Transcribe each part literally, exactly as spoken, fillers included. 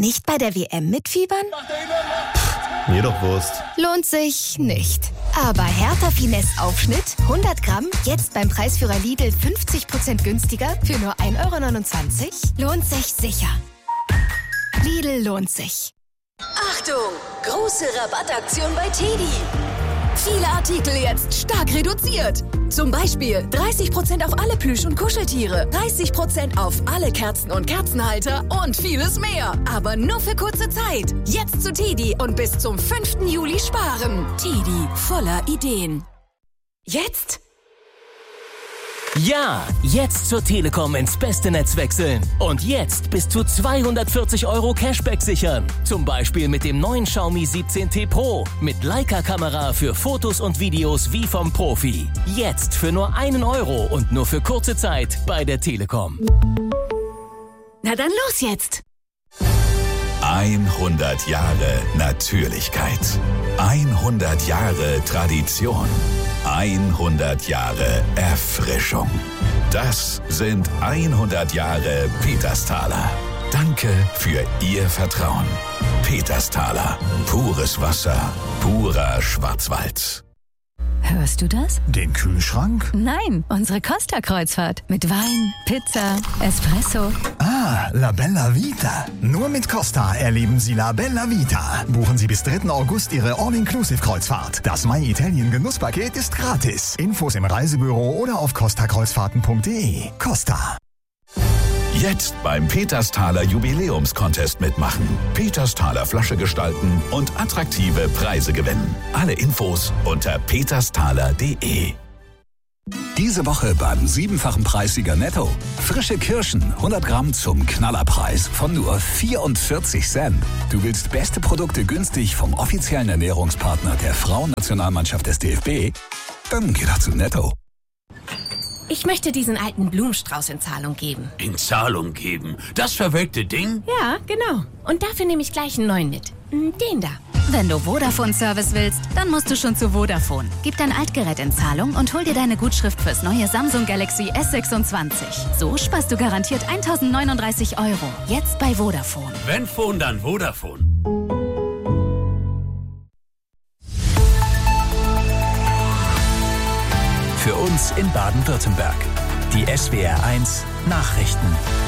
Nicht bei der W M mitfiebern? Mir doch Wurst. Lohnt sich nicht. Aber Hertha Finesse Aufschnitt hundert Gramm, jetzt beim Preisführer Lidl fünfzig Prozent günstiger für nur ein Euro neunundzwanzig? Lohnt sich sicher. Lidl lohnt sich. Achtung! Große Rabattaktion bei Teddy. Viele Artikel jetzt stark reduziert. Zum Beispiel dreißig Prozent auf alle Plüsch- und Kuscheltiere, dreißig Prozent auf alle Kerzen und Kerzenhalter und vieles mehr. Aber nur für kurze Zeit. Jetzt zu Teddy und bis zum fünften Juli sparen. Teddy, voller Ideen. Jetzt? Ja, jetzt zur Telekom ins beste Netz wechseln. Und jetzt bis zu zweihundertvierzig Euro Cashback sichern. Zum Beispiel mit dem neuen Xiaomi siebzehn T Pro. Mit Leica-Kamera für Fotos und Videos wie vom Profi. Jetzt für nur einen Euro und nur für kurze Zeit bei der Telekom. Na dann los jetzt! hundert Jahre Natürlichkeit. hundert Jahre Tradition. hundert Jahre Erfrischung. Das sind hundert Jahre Petersthaler. Danke für Ihr Vertrauen. Petersthaler. Pures Wasser. Purer Schwarzwald. Hörst du das? Den Kühlschrank? Nein, unsere Costa-Kreuzfahrt. Mit Wein, Pizza, Espresso. Ah, La Bella Vita. Nur mit Costa erleben Sie La Bella Vita. Buchen Sie bis dritten August Ihre All-Inclusive-Kreuzfahrt. Das My Italien Genusspaket ist gratis. Infos im Reisebüro oder auf costa kreuzfahrten punkt de. Costa. Jetzt beim Petersthaler Jubiläumscontest mitmachen. Petersthaler Flasche gestalten und attraktive Preise gewinnen. Alle Infos unter petersthaler punkt de. Diese Woche beim siebenfachen Preissieger Netto. Frische Kirschen, hundert Gramm zum Knallerpreis von nur vierundvierzig Cent. Du willst beste Produkte günstig vom offiziellen Ernährungspartner der Frauennationalmannschaft des D F B? Dann geh doch zu Netto. Ich möchte diesen alten Blumenstrauß in Zahlung geben. In Zahlung geben? Das verwelkte Ding? Ja, genau. Und dafür nehme ich gleich einen neuen mit. Den da. Wenn du Vodafone-Service willst, dann musst du schon zu Vodafone. Gib dein Altgerät in Zahlung und hol dir deine Gutschrift fürs neue Samsung Galaxy S sechsundzwanzig. So sparst du garantiert eintausendneununddreißig Euro. Jetzt bei Vodafone. Wenn Phone, dann Vodafone. Für uns in Baden-Württemberg. Die S W R eins Nachrichten.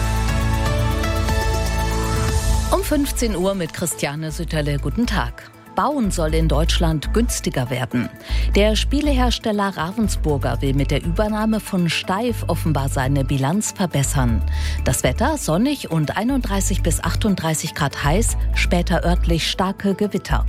Um fünfzehn Uhr mit Christiane Sütterle. Guten Tag. Bauen soll in Deutschland günstiger werden. Der Spielehersteller Ravensburger will mit der Übernahme von Steiff offenbar seine Bilanz verbessern. Das Wetter sonnig und einunddreißig bis achtunddreißig Grad heiß, später örtlich starke Gewitter.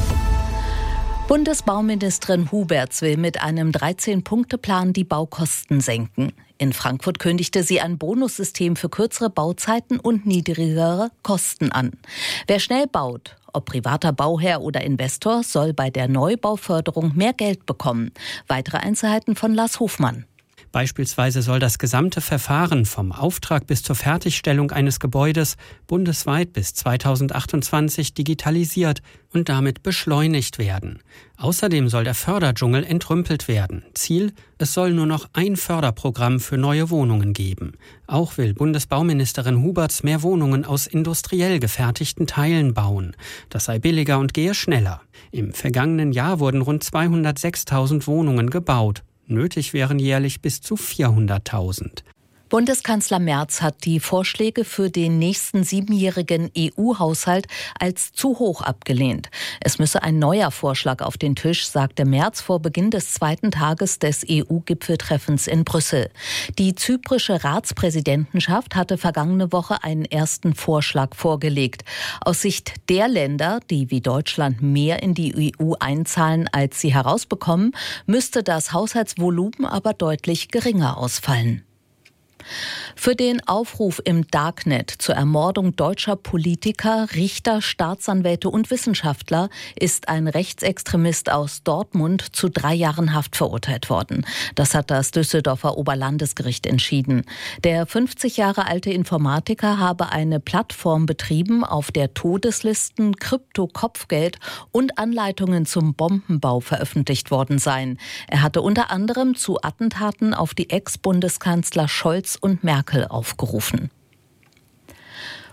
Bundesbauministerin Huberts will mit einem dreizehn-Punkte-Plan die Baukosten senken. In Frankfurt kündigte sie ein Bonussystem für kürzere Bauzeiten und niedrigere Kosten an. Wer schnell baut, ob privater Bauherr oder Investor, soll bei der Neubauförderung mehr Geld bekommen. Weitere Einzelheiten von Lars Hofmann. Beispielsweise soll das gesamte Verfahren vom Auftrag bis zur Fertigstellung eines Gebäudes bundesweit bis zweitausendachtundzwanzig digitalisiert und damit beschleunigt werden. Außerdem soll der Förderdschungel entrümpelt werden. Ziel: es soll nur noch ein Förderprogramm für neue Wohnungen geben. Auch will Bundesbauministerin Huberts mehr Wohnungen aus industriell gefertigten Teilen bauen. Das sei billiger und gehe schneller. Im vergangenen Jahr wurden rund zweihundertsechstausend Wohnungen gebaut. Nötig wären jährlich bis zu vierhunderttausend. Bundeskanzler Merz hat die Vorschläge für den nächsten siebenjährigen E U-Haushalt als zu hoch abgelehnt. Es müsse ein neuer Vorschlag auf den Tisch, sagte Merz vor Beginn des zweiten Tages des E U-Gipfeltreffens in Brüssel. Die zyprische Ratspräsidentenschaft hatte vergangene Woche einen ersten Vorschlag vorgelegt. Aus Sicht der Länder, die wie Deutschland mehr in die E U einzahlen, als sie herausbekommen, müsste das Haushaltsvolumen aber deutlich geringer ausfallen. Für den Aufruf im Darknet zur Ermordung deutscher Politiker, Richter, Staatsanwälte und Wissenschaftler ist ein Rechtsextremist aus Dortmund zu drei Jahren Haft verurteilt worden. Das hat das Düsseldorfer Oberlandesgericht entschieden. Der fünfzig Jahre alte Informatiker habe eine Plattform betrieben, auf der Todeslisten, Krypto-Kopfgeld und Anleitungen zum Bombenbau veröffentlicht worden seien. Er hatte unter anderem zu Attentaten auf die Ex-Bundeskanzler Scholz und Merkel aufgerufen.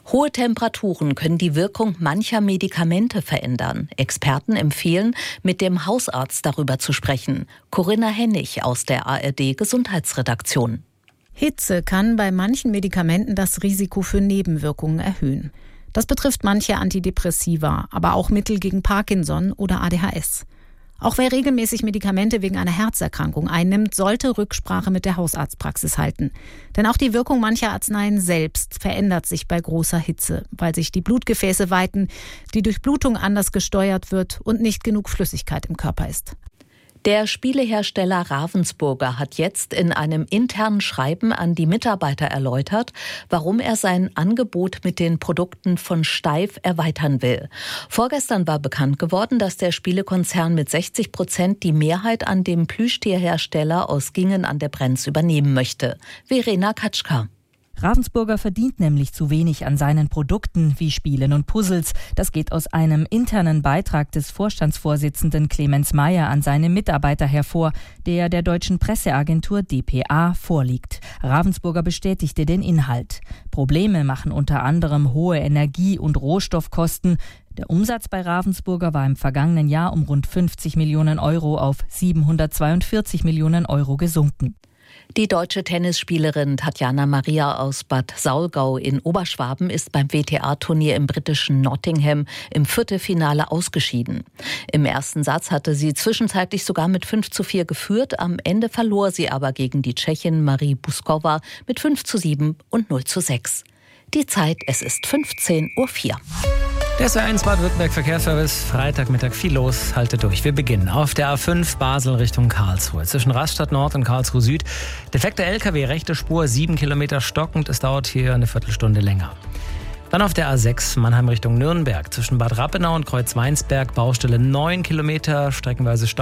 Hohe Temperaturen können die Wirkung mancher Medikamente verändern. Experten empfehlen, mit dem Hausarzt darüber zu sprechen. Corinna Hennig aus der A R D-Gesundheitsredaktion. Hitze kann bei manchen Medikamenten das Risiko für Nebenwirkungen erhöhen. Das betrifft manche Antidepressiva, aber auch Mittel gegen Parkinson oder A D H S. Auch wer regelmäßig Medikamente wegen einer Herzerkrankung einnimmt, sollte Rücksprache mit der Hausarztpraxis halten. Denn auch die Wirkung mancher Arzneien selbst verändert sich bei großer Hitze, weil sich die Blutgefäße weiten, die Durchblutung anders gesteuert wird und nicht genug Flüssigkeit im Körper ist. Der Spielehersteller Ravensburger hat jetzt in einem internen Schreiben an die Mitarbeiter erläutert, warum er sein Angebot mit den Produkten von Steiff erweitern will. Vorgestern war bekannt geworden, dass der Spielekonzern mit sechzig Prozent die Mehrheit an dem Plüschtierhersteller aus Gingen an der Brenz übernehmen möchte. Verena Katschka. Ravensburger verdient nämlich zu wenig an seinen Produkten wie Spielen und Puzzles. Das geht aus einem internen Beitrag des Vorstandsvorsitzenden Clemens Meyer an seine Mitarbeiter hervor, der der deutschen Presseagentur D P A vorliegt. Ravensburger bestätigte den Inhalt. Probleme machen unter anderem hohe Energie- und Rohstoffkosten. Der Umsatz bei Ravensburger war im vergangenen Jahr um rund fünfzig Millionen Euro auf siebenhundertzweiundvierzig Millionen Euro gesunken. Die deutsche Tennisspielerin Tatjana Maria aus Bad Saulgau in Oberschwaben ist beim W T A-Turnier im britischen Nottingham im Viertelfinale ausgeschieden. Im ersten Satz hatte sie zwischenzeitlich sogar mit fünf zu vier geführt. Am Ende verlor sie aber gegen die Tschechin Marie Buskova mit fünf zu sieben und null zu sechs. Die Zeit, es ist fünfzehn Uhr vier. Der S W R eins Baden-Württemberg Verkehrsservice, Freitagmittag viel los, halte durch. Wir beginnen auf der A fünf Basel Richtung Karlsruhe. Zwischen Rastatt Nord und Karlsruhe Süd. Defekter L K W, rechte Spur, sieben Kilometer stockend. Es dauert hier eine Viertelstunde länger. Dann auf der A sechs Mannheim Richtung Nürnberg. Zwischen Bad Rappenau und Kreuzweinsberg Baustelle neun Kilometer, streckenweise Stau.